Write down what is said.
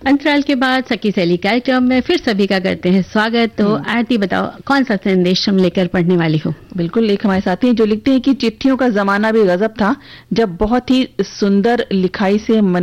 अंतराल के बाद सखी सहेली कार्यक्रम में फिर सभी का करते हैं स्वागत। तो आरती बताओ, कौन सा संदेश हम लेकर पढ़ने वाली हो? बिल्कुल, एक हमारे साथी हैं जो लिखते हैं कि चिट्ठियों का जमाना भी गजब था, जब बहुत ही सुंदर लिखाई से